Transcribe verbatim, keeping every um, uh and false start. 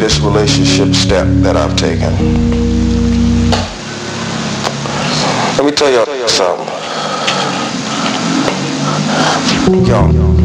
greatest relationship step that I've taken. Let me tell y'all something. Yo.